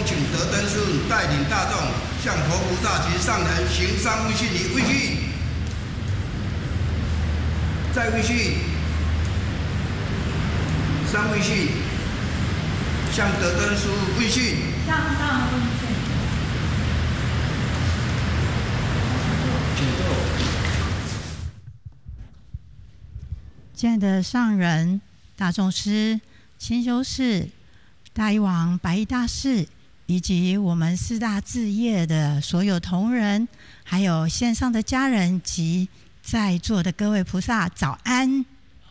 请德灯师带领大众向佛菩萨及上人行三威训礼，威训，再威训，三威训，向德灯师威训， 向大威训。 请坐。 亲爱的上人、大众师、千修士、大医王、白衣大士，以及我们四大志业的所有同仁，还有线上的家人及在座的各位菩萨，早安！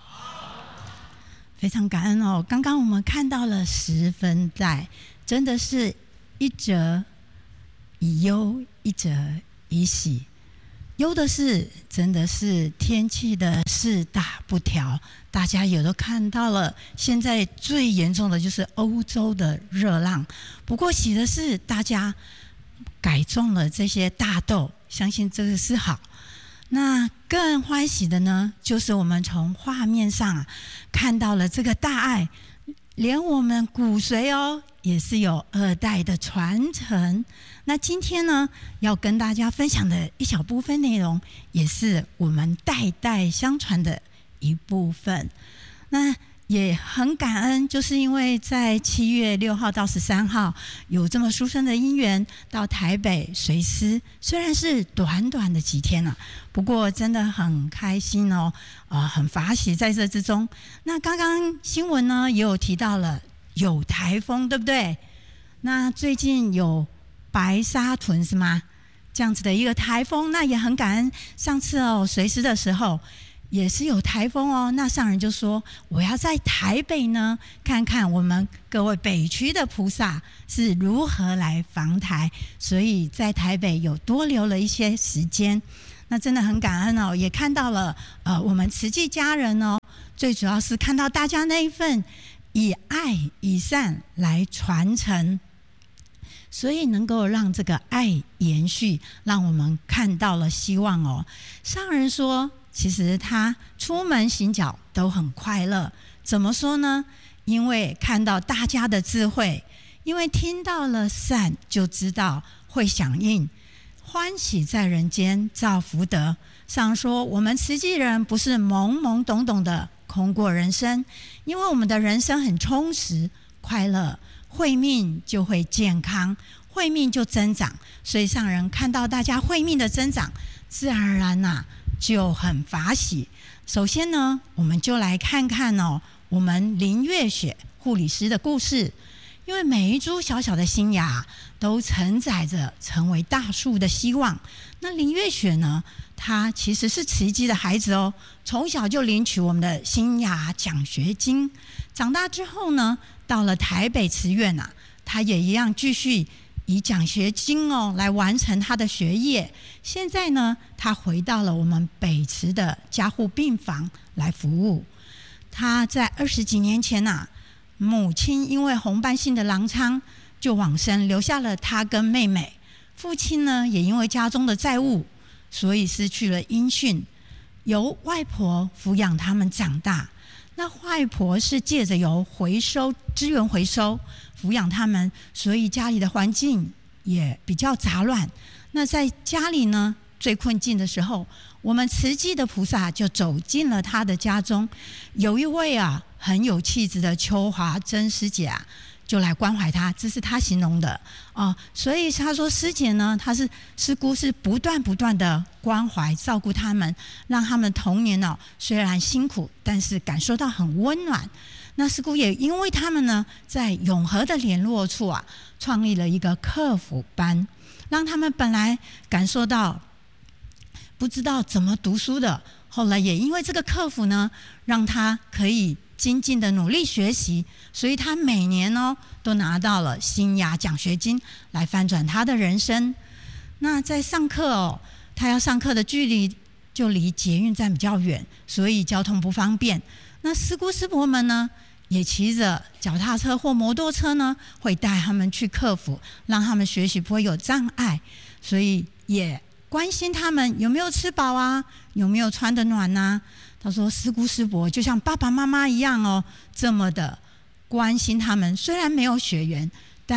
非常感恩哦。刚刚我们看到了10分带，真的是一则以忧，一则以喜。忧的是，真的是天气的4大不调，大家也都看到了。现在最严重的就是欧洲的热浪。不过喜的是，大家改种了这些大豆，相信这个是好。那更欢喜的呢，就是我们从画面上看到了这个大爱，连我们骨髓哦，也是有2代的传承。那今天呢，要跟大家分享的一小部分内容，也是我们代代相传的一部分。那也很感恩，就是因为在7月6号到13号有这么殊胜的因缘，到台北随师，虽然是短短的几天啊，不过真的很开心哦，很法喜在这之中。那刚刚新闻呢也有提到了有台风，对不对？那最近有白沙屯是吗？这样子的一个台风，那也很感恩。上次随师的时候也是有台风哦，那上人就说我要在台北呢看看我们各位北区的菩萨是如何来防台，所以在台北有多留了一些时间。那真的很感恩哦，也看到了我们慈济家人哦，最主要是看到大家那一份以爱以善来传承，所以能够让这个爱延续，让我们看到了希望哦。上人说其实他出门行脚都很快乐，怎么说呢？因为看到大家的智慧，因为听到了善就知道会响应，欢喜在人间造福德。上人说我们慈济人不是懵懵懂懂的空过人生，因为我们的人生很充实快乐，慧命就会健康，慧命就增长，所以上人看到大家慧命的增长，自然而然就很法喜。首先呢，我们就来看看我们林月雪护理师的故事。因为每一株小小的新芽都承载着成为大树的希望。那林月雪呢，她其实是慈济的孩子哦，从小就领取我们的新芽奖学金。长大之后呢，到了台北慈院她也一样继续以奖学金来完成她的学业。现在呢，她回到了我们北慈的加护病房来服务。她在20几年前母亲因为红斑性的狼疮就往生，留下了她跟妹妹。父亲呢，也因为家中的债务，所以失去了音讯，由外婆抚养他们长大。那外婆是借着由资源回收抚养他们，所以家里的环境也比较杂乱。那在家里呢，最困境的时候，我们慈济的菩萨就走进了他的家中。有一位很有气质的邱华珍师姐就来关怀他，这是他形容的所以他说师姐呢，师姑是不断的关怀照顾他们，让他们童年虽然辛苦，但是感受到很温暖。那师姑也因为他们呢，在永和的联络处创立了一个客服班，让他们本来感受到不知道怎么读书的，后来也因为这个客服呢，让他可以精进的努力学习，所以他每年都拿到了新芽奖学金，来翻转他的人生。那在上课他要上课的距离就离捷运站比较远，所以交通不方便。那师姑师伯们呢，也骑着脚踏车或摩托车呢，会带他们去克服，让他们学习不会有障碍，所以也关心他们有没有吃饱有没有穿得暖他说师姑师伯就像爸爸妈妈一样这么的关心他们。虽然没有血缘，但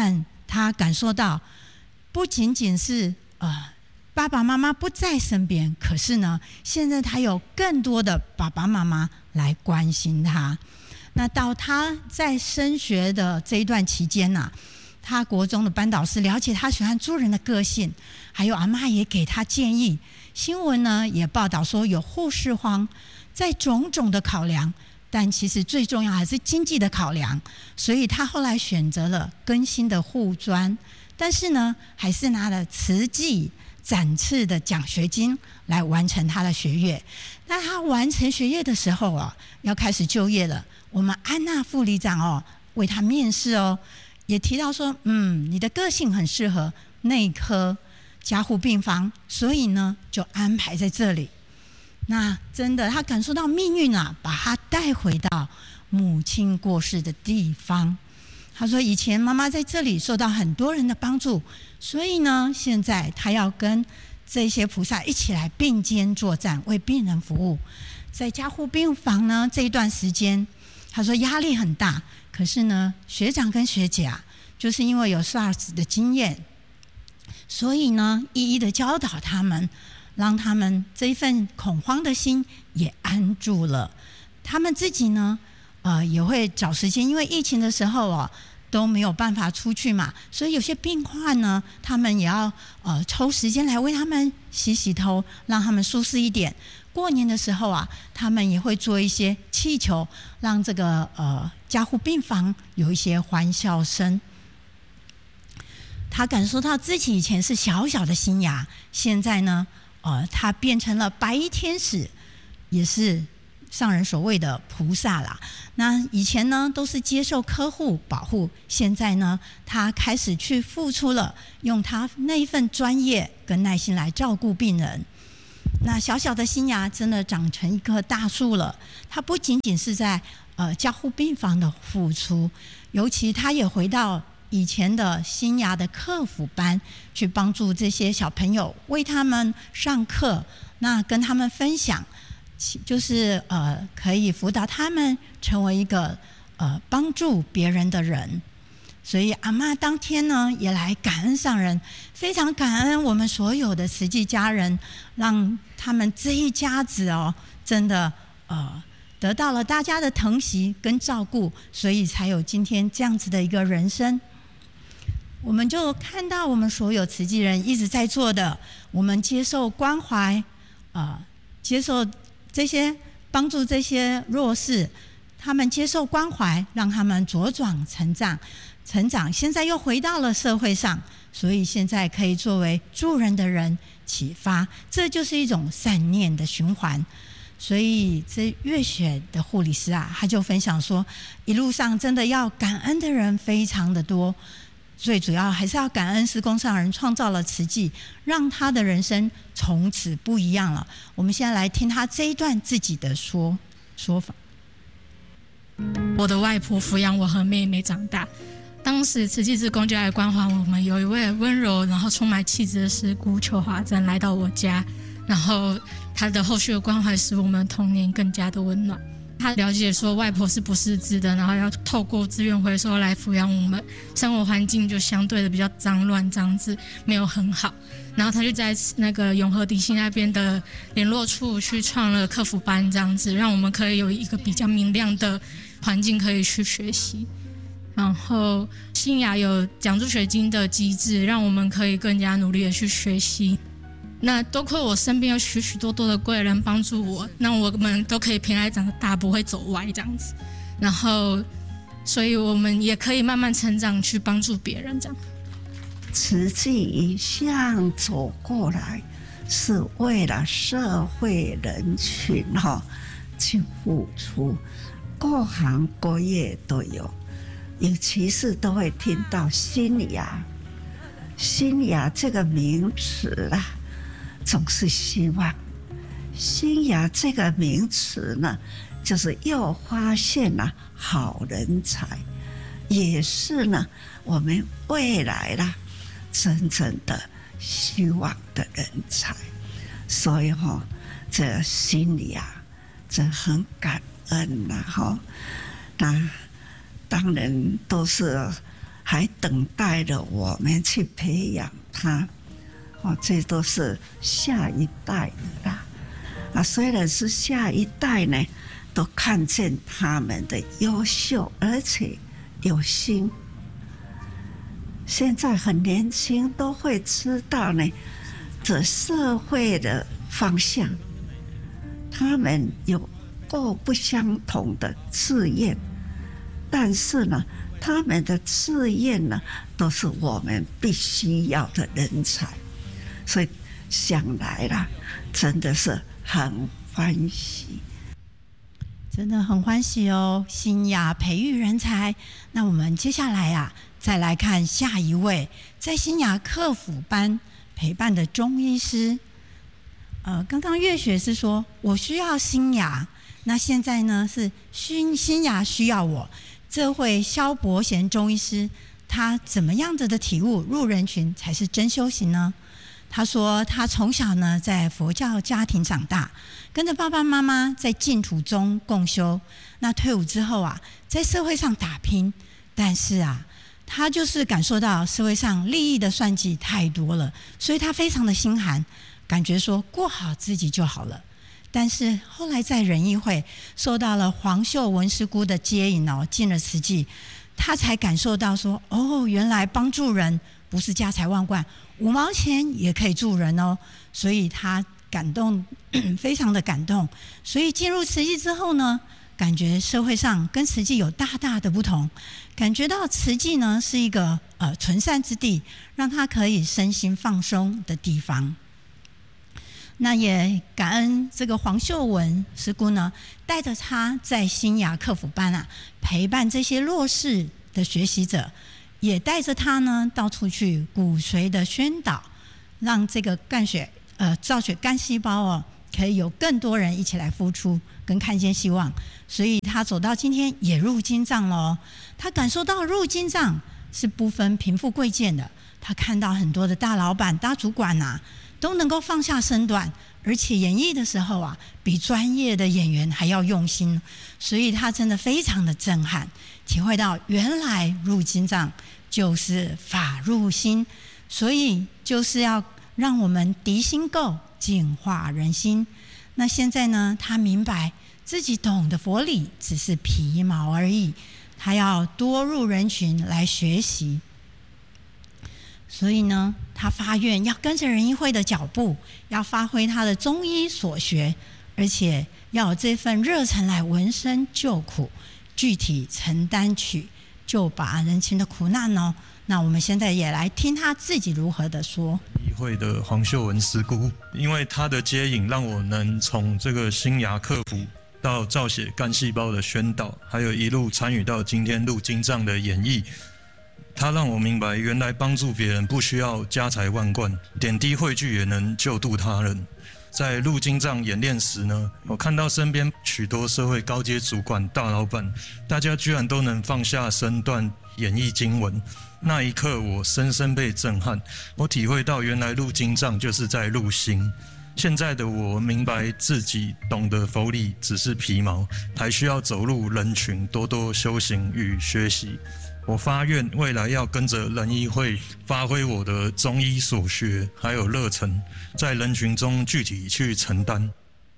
他感受到不仅仅是爸爸妈妈不在身边，可是呢，现在他有更多的爸爸妈妈来关心他。那到他在升学的这一段期间啊，他国中的班导师了解他喜欢助人的个性，还有阿嬷也给他建议。新闻呢也报道说有护士荒，在种种的考量，但其实最重要还是经济的考量，所以他后来选择了更新的护专，但是呢，还是拿了慈济展翅的奖学金来完成他的学业。那他完成学业的时候啊，要开始就业了。我们安娜副理长为他面试也提到说，你的个性很适合内科加护病房，所以呢就安排在这里。那真的，他感受到命运啊，把他带回到母亲过世的地方。他说以前妈妈在这里受到很多人的帮助，所以呢现在他要跟这些菩萨一起来并肩作战，为病人服务。在加护病房呢这一段时间，他说压力很大，可是呢学长跟学姐啊，就是因为有 SARS 的经验，所以呢一一的教导他们，让他们这一份恐慌的心也安住了。他们自己呢也会找时间，因为疫情的时候都没有办法出去嘛，所以有些病患呢，他们也要抽时间来为他们洗洗头，让他们舒适一点。过年的时候啊，他们也会做一些气球，让这个加护病房有一些欢笑声。他感受到自己以前是小小的新芽，现在呢他变成了白衣天使，也是上人所谓的菩萨啦。那以前呢都是接受呵护保护，现在呢他开始去付出了，用他那一份专业跟耐心来照顾病人。那小小的新芽真的长成一棵大树了。他不仅仅是在加护病房的付出，尤其他也回到以前的新芽的客服班，去帮助这些小朋友，为他们上课，那跟他们分享，就是可以辅导他们成为一个帮助别人的人。所以阿嬷当天呢也来感恩上人，非常感恩我们所有的慈济家人，让他们这一家子真的得到了大家的疼惜跟照顾，所以才有今天这样子的一个人生。我们就看到我们所有慈济人一直在做的，我们接受关怀，接受这些帮助这些弱势，他们接受关怀，让他们茁壮成长，现在又回到了社会上，所以现在可以作为助人的人启发，这就是一种善念的循环。所以这月雪的护理师啊，他就分享说，一路上真的要感恩的人非常的多，最主要还是要感恩师公上人创造了慈济，让他的人生从此不一样了。我们现在来听他这一段自己的说法。 我的外婆抚养我和妹妹长大，当时慈济志工就来关怀我们，有一位温柔然后充满气质的师姑邱华珍来到我家，然后她的后续的关怀使我们童年更加的温暖。她了解说外婆是不识字的，然后要透过资源回收来抚养我们，生活环境就相对的比较脏乱脏字，没有很好。然后她就在那个永和底溪那边的联络处去创了客服班，这样子让我们可以有一个比较明亮的环境可以去学习。然后新雅有奖助学金的机制，让我们可以更加努力的去学习。那多亏我身边有许许多多的贵人帮助我，那我们都可以平安长大，不会走歪这样子。然后所以我们也可以慢慢成长，去帮助别人这样。 慈济一向走过来，是为了社会人群去付出，各行各业都有，尤其是都会听到新芽。新芽这个名词啊，总是希望。新芽这个名词呢，就是又发现了好人才，也是呢我们未来啦真正的希望的人才。所以这心里啊，这很感恩啦那当然都是还等待着我们去培养他。这都是下一代的啦。虽然是下一代呢，都看见他们的优秀，而且有心。现在很年轻，都会知道呢，这社会的方向。他们有各不相同的志愿，但是呢，他们的志愿呢，都是我们必须要的人才。所以想来了，真的是很欢喜。 真的很欢喜哦，新雅培育人才。那我们接下来啊，再来看下一位在新雅客服班陪伴的中医师。刚刚月雪是说我需要新雅，那现在呢是新雅需要我。这位萧伯贤中医师，他怎么样子的体悟入人群才是真修行呢？他说他从小呢在佛教家庭长大，跟着爸爸妈妈在净土中共修。那退伍之后啊，在社会上打拼，但是啊，他就是感受到社会上利益的算计太多了，所以他非常的心寒，感觉说过好自己就好了。但是后来在仁义会受到了黄秀文师姑的接引进了慈济，他才感受到说原来帮助人不是家财万贯，5毛钱也可以助人哦。所以他感动非常的感动。所以进入慈济之后呢，感觉社会上跟慈济有大大的不同，感觉到慈济呢是一个纯善之地，让他可以身心放松的地方。那也感恩这个黄秀文师姑呢，带着他在新雅客服班啊，陪伴这些弱势的学习者，也带着他呢到处去骨髓的宣导，让这个造血干细胞可以有更多人一起来付出跟看见希望。所以他走到今天也入经藏了他感受到入经藏是不分贫富贵贱的。他看到很多的大老板大主管都能够放下身段，而且演绎的时候比专业的演员还要用心。所以他真的非常的震撼，体会到原来入经藏就是法入心，所以就是要让我们涤心垢，净化人心。那现在呢，他明白自己懂的佛理只是皮毛而已，他要多入人群来学习。所以呢，他发愿要跟着仁义会的脚步，要发挥他的中医所学，而且要有这份热忱来闻声救苦，具体承担起救拔人群的苦难那我们现在也来听他自己如何的说。 议会的黄秀文师姑，因为他的接引，让我能从这个新牙克服到造血干细胞的宣导，还有一路参与到今天入经藏的演绎。他让我明白，原来帮助别人不需要家财万贯，点滴汇聚也能救度他人。在入经藏演练时呢，我看到身边许多社会高阶主管、大老板，大家居然都能放下身段演绎经文。那一刻，我深深被震撼。我体会到，原来入经藏就是在入心。现在的我明白自己懂得佛理只是皮毛，还需要走入人群，多多修行与学习。我发愿未来要跟着仁义会发挥我的中医所学还有热忱，在人群中具体去承担。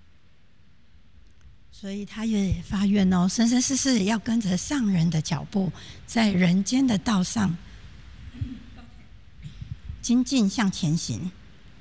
所以他也发愿生生世世要跟着上人的脚步，在人间的道上精进向前行。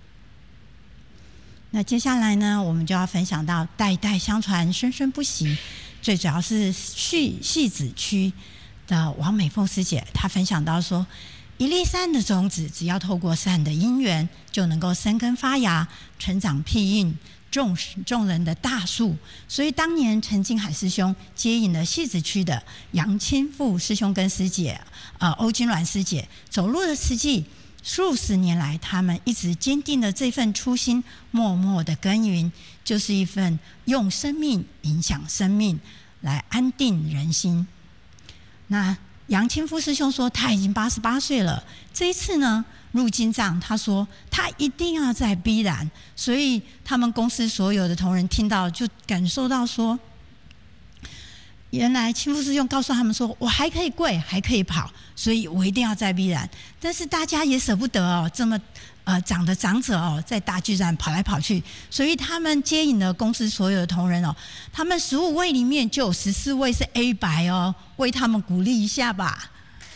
那接下来呢，我们就要分享到代代相传生生不息，最主要是戏子区的王美凤师姐，她分享到说，一粒善的种子，只要透过善的因缘，就能够生根发芽，成长庇荫众人的大树。所以当年陈金海师兄接引了戏子区的杨清富师兄跟师姐欧金鸾师姐走入了慈济，数十年来他们一直坚定了这份初心，默默的耕耘，就是一份用生命影响生命，来安定人心。那杨清夫师兄说他已经88岁了，这一次呢入经藏，他说他一定要在逼然，所以他们公司所有的同仁听到就感受到说， 原来亲父师兄告诉他们说，我还可以跪，还可以跑，所以我一定要在碧然。但是大家也舍不得哦，这么长的长者哦，在大巨蛋跑来跑去，所以他们接引了公司所有的同仁哦，他们15位里面就有14位是 A 白哦，为他们鼓励一下吧。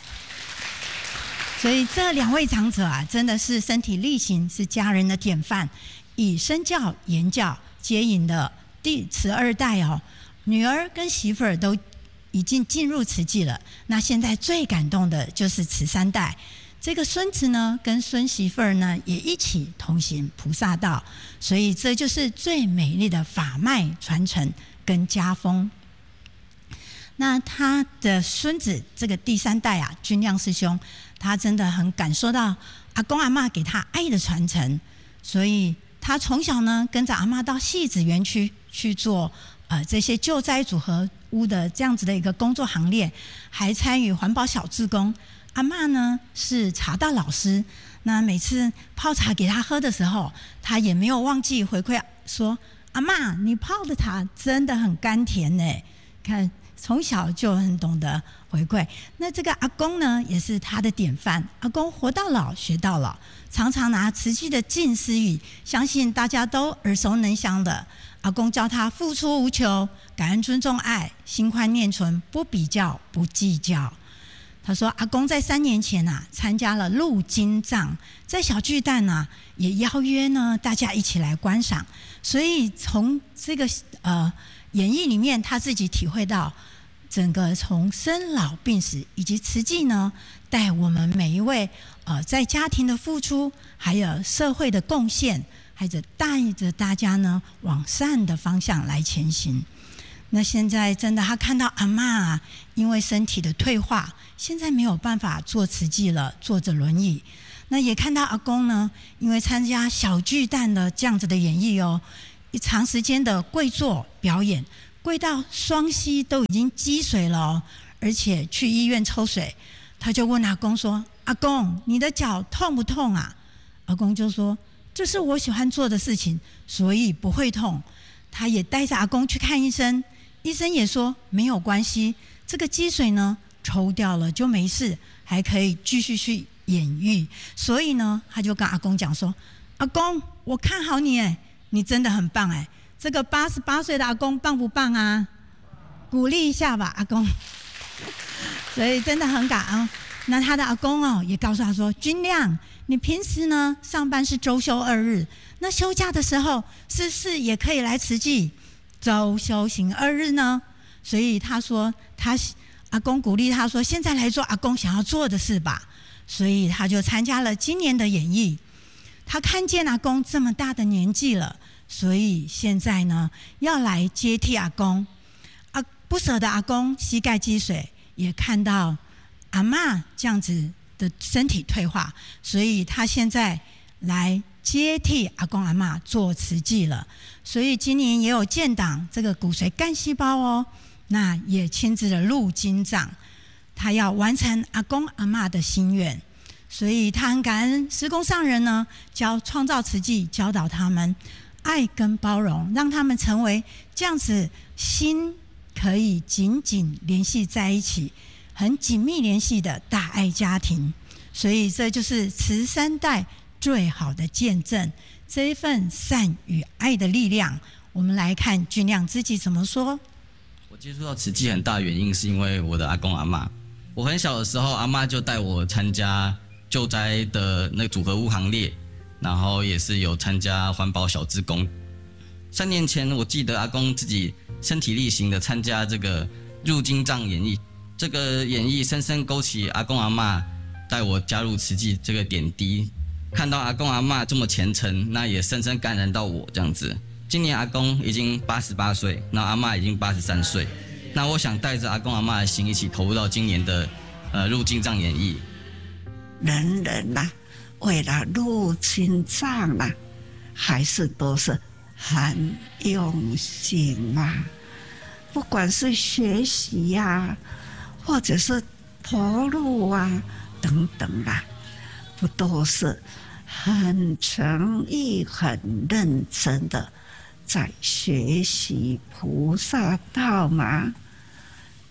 所以这2位长者啊，真的是身体力行，是家人的典范，以身教言教接引的第12代哦。女儿跟媳妇儿都已经进入慈济了，那现在最感动的就是慈3代，这个孙子呢跟孙媳妇儿呢也一起同行菩萨道，所以这就是最美丽的法脉传承跟家风。那他的孙子这个第3代啊，君亮师兄，他真的很感受到阿公阿嬷给他爱的传承，所以他从小呢跟着阿嬷到戏子园区去做这些救灾组合屋的这样子的一个工作行列，还参与环保小志工。阿嬷呢是茶道老师，那每次泡茶给他喝的时候，他也没有忘记回馈说：“阿嬷，你泡的茶真的很甘甜呢。”看从小就很懂得回馈。那这个阿公呢，也是他的典范。阿公活到老学到老，常常拿慈济的近思语，相信大家都耳熟能详的。阿公教他付出无求，感恩尊重爱，心宽念纯，不比较不计较。他说阿公在3年前参加了入经藏，在小巨蛋也邀约呢大家一起来观赏，所以从这个演绎里面，他自己体会到整个从生老病死以及慈济呢带我们每一位在家庭的付出，还有社会的贡献，还有带着大家呢往善的方向来前行。那现在真的他看到阿嬷因为身体的退化，现在没有办法做慈济了，坐着轮椅。那也看到阿公呢，因为参加小巨蛋的这样子的演绎哦，长时间的跪坐表演，跪到双膝都已经积水了哦，而且去医院抽水。他就问阿公说：“阿公，你的脚痛不痛啊？”阿公就说：“这是我喜欢做的事情，所以不会痛。”他也带着阿公去看医生，医生也说没有关系，这个积水呢抽掉了就没事，还可以继续去演绎。所以呢，他就跟阿公讲说：“阿公，我看好你哎，你真的很棒哎，这个88岁的阿公棒不棒啊？鼓励一下吧，阿公。”所以真的很感恩。那他的阿公也告诉他说：“君亮，你平时呢上班是周休2日，那休假的时候是不是也可以来慈济周休行2日呢？”所以他说阿公鼓励他说：“现在来做阿公想要做的事吧。”所以他就参加了今年的演艺。他看见阿公这么大的年纪了，所以现在呢要来接替阿公。不舍得阿公膝盖积水，也看到阿嬷这样子的身体退化，所以他现在来接替阿公阿嬷做慈济了。所以今年也有建档这个骨髓干细胞哦，那也亲自的入经藏，他要完成阿公阿嬷的心愿。所以他很感恩施工上人呢，创造慈济，教导他们爱跟包容，让他们成为这样子心可以紧紧联系在一起，很紧密联系的大爱家庭。所以这就是慈3代最好的见证，这一份善与爱的力量。我们来看君亮自己怎么说。 我接触到慈济很大的原因是因为我的阿公阿嬷。我很小的时候，阿嬷就带我参加救灾的那个组合屋行列，然后也是有参加环保小志工。3年前，我记得阿公自己身体力行的参加这个入经藏演绎，这个演绎深深勾起阿公阿嬷带我加入慈济这个点滴。看到阿公阿嬷这么虔诚，那也深深感染到我这样子。今年阿公已经88岁，那阿嬷已经83岁，那我想带着阿公阿嬷的心一起投入到今年的入经藏演绎。 人为了入经藏还是都是很用心不管是学习或者是投入等等不都是很诚意、很认真的在学习菩萨道吗？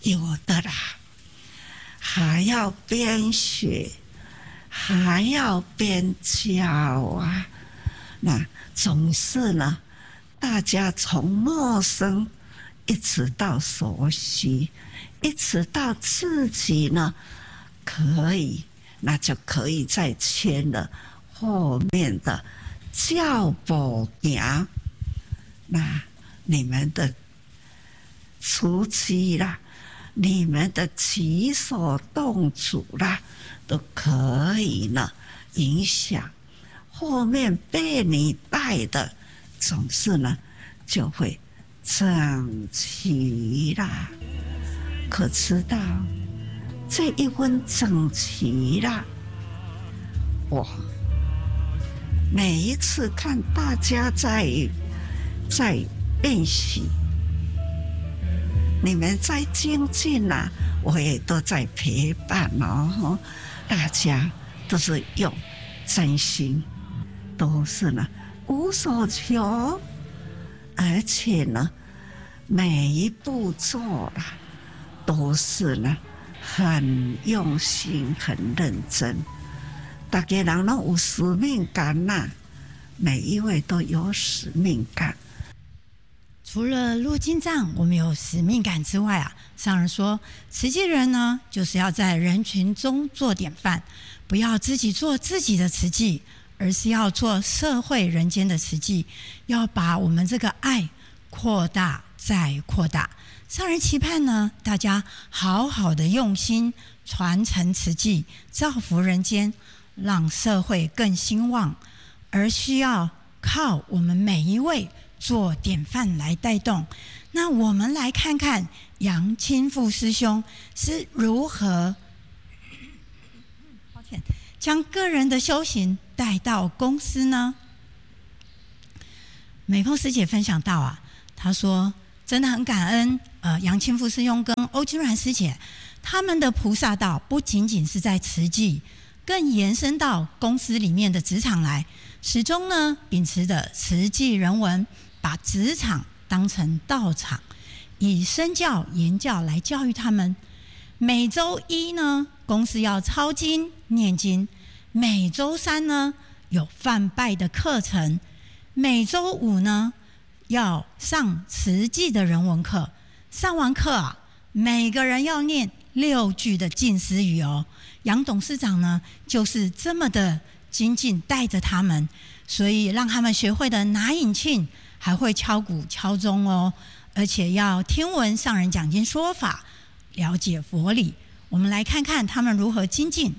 有的啦，还要边学，还要边教啊。那总是呢，大家从陌生一直到熟悉，一直到自己呢可以，那就可以再牵了后面的脚步行。那你们的出击啦，你们的起手动足啦，都可以呢影响后面被你带的，总是呢就会整齐啦。可知道这一份整齐啦，我每一次看大家在练习，你们在精进啦，我也都在陪伴哦。大家都是用真心，都是呢无所求，而且呢每一步做啦都是呢很用心、很认真。大家人都有使命感呐，每一位都有使命感。 除了入经藏我们有使命感之外啊，上人说慈济人呢就是要在人群中做典范，不要自己做自己的慈济，而是要做社会人间的慈济，要把我们这个爱扩大再扩大。上人期盼呢，大家好好的用心传承慈济，造福人间，让社会更兴旺，而需要靠我们每一位做典范来带动。那我们来看看杨清富师兄是如何将个人的修行带到公司呢？美凤师姐分享到啊，她说真的很感恩杨清富师兄跟欧金銮师姐，他们的菩萨道不仅仅是在慈济，更延伸到公司里面的职场来，始终呢秉持着慈济人文，把职场当成道场，以身教言教来教育他们。每周一呢，公司要抄经念经；每周三呢，有梵拜的课程；每周五呢，要上慈济的人文课。上完课啊，每个人要念6句的净思语哦。杨董事长呢，就是这么的精进带着他们，所以让他们学会的拿引磬，还会敲鼓敲钟哦，而且要听闻上人讲经说法，了解佛理。我们来看看他们如何精进。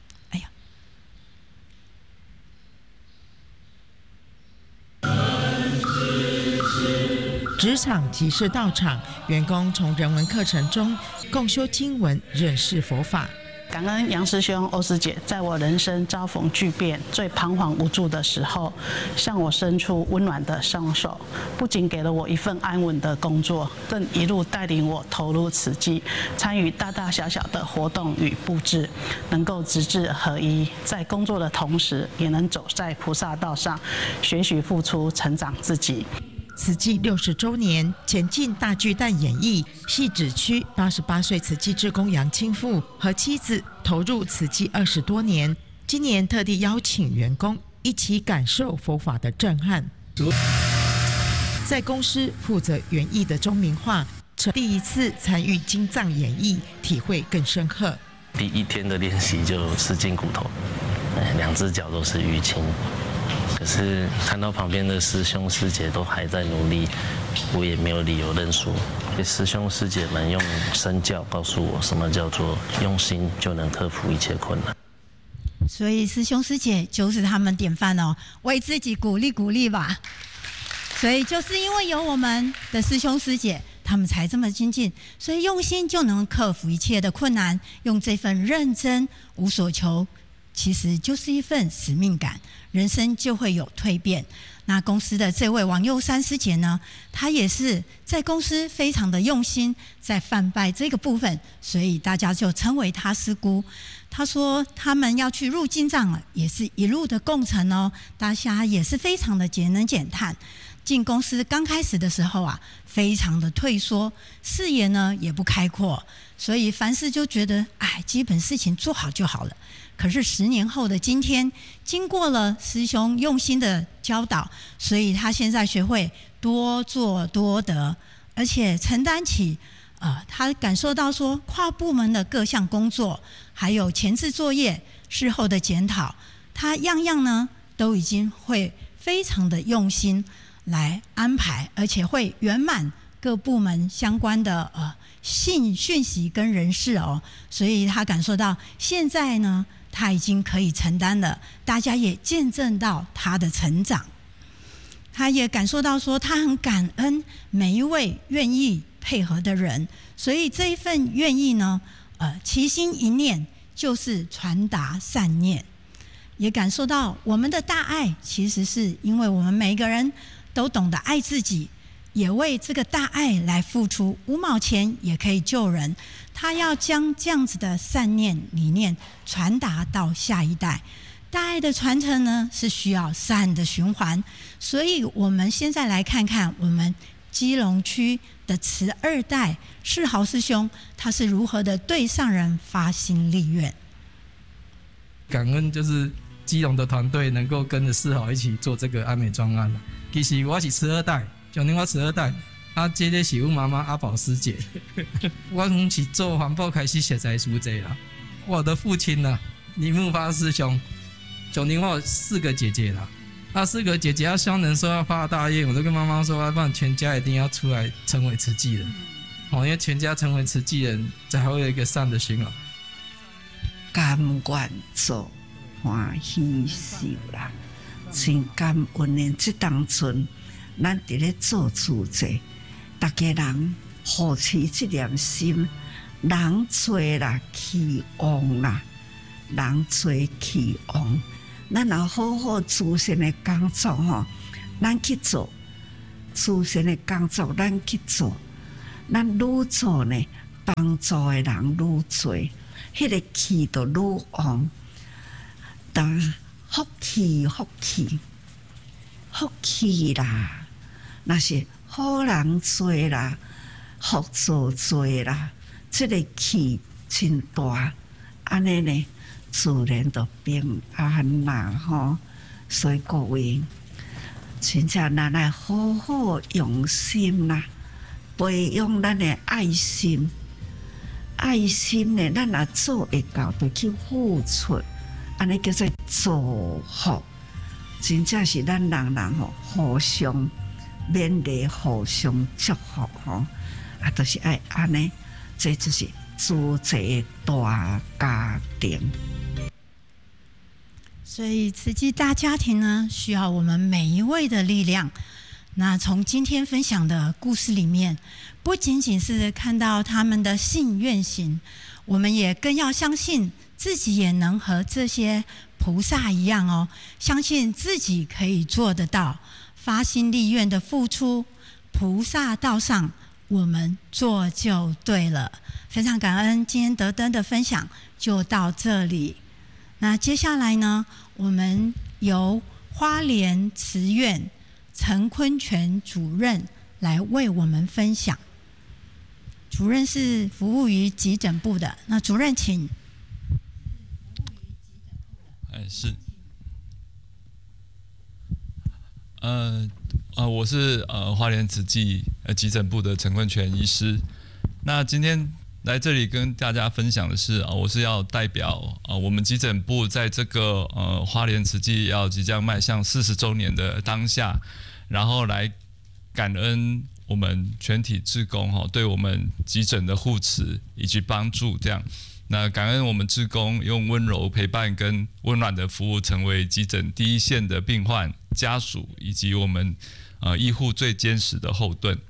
职场即是道场，员工从人文课程中共修经文，认识佛法。 感恩杨师兄、欧师姐，在我人生遭逢巨变、最彷徨无助的时候，向我伸出温暖的双手，不仅给了我一份安稳的工作，更一路带领我投入慈济，参与大大小小的活动与布置，能够直至合一，在工作的同时，也能走在菩萨道上，学习付出，成长自己。 慈济60周年前进大巨蛋演艺，汐止区88岁慈济志工杨清富和妻子投入慈济20多年，今年特地邀请员工一起感受佛法的震撼。在公司负责园艺的钟明化，第一次参与经藏演艺，体会更深刻。 第一天的练习就吃进骨头，2只脚都是淤青。可是看到旁边的师兄师姐都还在努力，我也没有理由认输。师兄师姐们用身教告诉我，什么叫做用心就能克服一切困难。 所以师兄师姐就是他们典范哦，为自己鼓励鼓励吧。所以就是因为有我们的师兄师姐，他们才这么精进，所以用心就能克服一切的困难，用这份认真无所求，其实就是一份使命感，人生就会有蜕变。那公司的这位王佑山师姐呢，她也是在公司非常的用心，在梵拜这个部分，所以大家就称为她师姑。她说他们要去入经藏了，也是一路的共程哦，大家也是非常的节能减碳。 进公司刚开始的时候啊，非常的退缩，视野呢也不开阔，所以凡事就觉得基本事情做好就好了。可是10年后的今天，经过了师兄用心的教导，所以他现在学会多做多得，而且承担起他感受到说跨部门的各项工作，还有前置作业、事后的检讨，他样样呢都已经会非常的用心来安排，而且会圆满各部门相关的讯息跟人事所以他感受到现在呢，他已经可以承担了，大家也见证到他的成长。他也感受到说，他很感恩每一位愿意配合的人，所以这一份愿意呢，齐心一念就是传达善念。也感受到我们的大爱，其实是因为我们每个人都懂得爱自己，也为这个大爱来付出，5毛钱也可以救人。他要将这样子的善念理念传达到下一代。大爱的传承呢，是需要善的循环。所以我们现在来看看我们基隆区的慈2代世豪师兄，他是如何的对上人发心立愿。 感恩就是基隆的团队能够跟着世豪一起做这个安美专案。其实我是慈2代，就我慈2代，这个是我妈妈阿宝师姐。我从是做环保开始实在输这啦。我的父亲呢，李木发师兄，就我有4个姐姐啦。4个姐姐要希望能说要发大愿，我就跟妈妈说，不然全家一定要出来成为慈济人。因为全家成为慈济人，才会有一个善的循环。 甘愿做欢喜受啦，真感恩的。这当阵，咱伫咧做主者，大家人护持这念心，人多啦，气旺啦，人多气旺。咱若好好自身的工作吼，咱去做自身的工作，咱去做，咱愈做呢，帮助的人愈多，迄个气就愈旺。但福气啦，那是好人多啦，福做多啦，这个气真大，安尼呢？自然就平安啦吼，所以各位，真正咱来好好用心啦，培养咱的爱心。爱心呢，咱若做会到，就去付出，安尼叫做祝福。真正是咱人吼，互相勉励，互相祝福吼，就是爱安尼，这就是组织大家庭。 所以慈济大家庭呢，需要我们每一位的力量。那从今天分享的故事里面，不仅仅是看到他们的信愿行，我们也更要相信自己也能和这些菩萨一样相信自己可以做得到，发心立愿的付出，菩萨道上我们做就对了。非常感恩今天德登的分享就到这里。那接下来呢，我们由花莲慈院陈坤全主任来为我们分享。主任是服务于急诊部的，那主任请。 是。我是花莲慈济急诊部的陈坤全医师。那今天来这里跟大家分享的是我是要代表我们急诊部在这个花莲慈济要即将迈向40周年的当下，然后来感恩我们全体志工对我们急诊的护持以及帮助，这样。那感恩我们志工用温柔陪伴跟温暖的服务，成为急诊第一线的病患家属以及我们医护最坚实的后盾。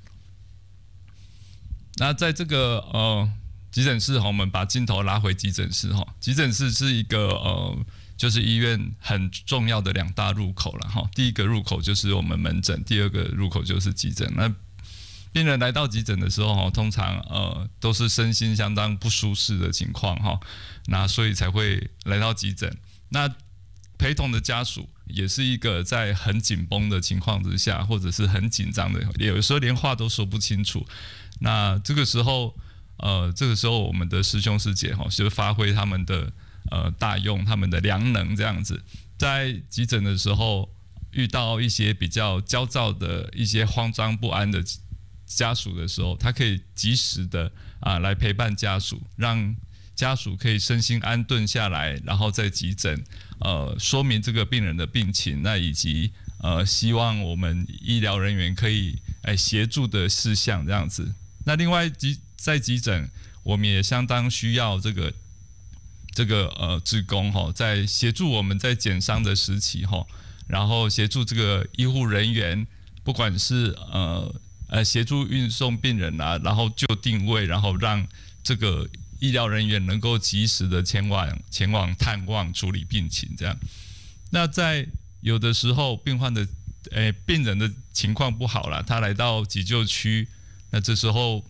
那在这个急诊室我们把镜头拉回急诊室急诊室是一个就是医院很重要的2大入口了第一个入口就是我们门诊，第二个入口就是急诊。那病人来到急诊的时候通常都是身心相当不舒适的情况那所以才会来到急诊。那陪同的家属也是一个在很紧绷的情况之下，或者是很紧张的，有时候连话都说不清楚。那这个时候我们的师兄师姐就发挥他们的大用，他们的良能，这样子，在急诊的时候遇到一些比较焦躁的一些慌张不安的家属的时候，他可以及时的来陪伴家属，让家属可以身心安顿下来，然后在急诊说明这个病人的病情，那以及希望我们医疗人员可以协助的事项这样子。那另外在急诊，我们也相当需要这个志工在协助我们在检伤的时期然后协助这个医护人员，不管是协助运送病人然后就定位，然后让这个医疗人员能够及时的前往探望处理病情这样。那在有的时候病人的情况不好啦，他来到急救区，那这时候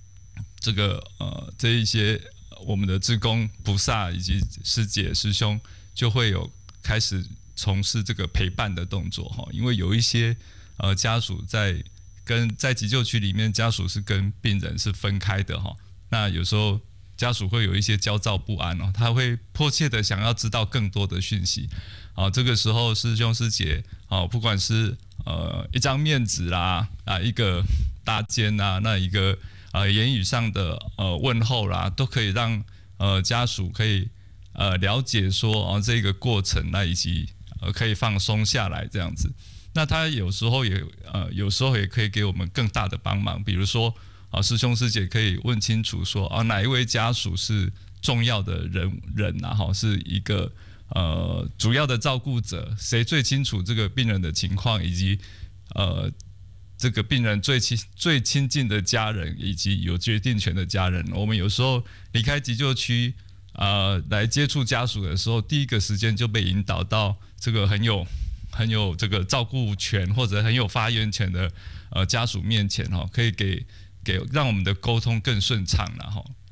这一些我们的志工菩萨以及师姐师兄就会有开始从事这个陪伴的动作因为有一些家属在急救区里面，家属是跟病人是分开的那有时候家属会有一些焦躁不安他会迫切的想要知道更多的讯息这个时候师兄师姐不管是一张面纸啦一个搭肩那一个言语上的问候啦，都可以让家属可以了解说这个过程，那以及可以放松下来这样子。那他有时候也可以给我们更大的帮忙，比如说师兄师姐可以问清楚说哪一位家属是重要的人是一个主要的照顾者，谁最清楚这个病人的情况，以及这个病人最亲近的家人以及有决定权的家人。我们有时候离开急救区来接触家属的时候，第一个时间就被引导到这个很有这个照顾权或者很有发言权的家属面前可以给让我们的沟通更顺畅了